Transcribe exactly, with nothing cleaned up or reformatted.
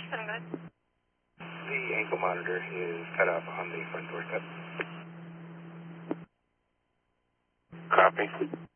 I'm good. The ankle monitor is cut off on the front doorstep. Copy.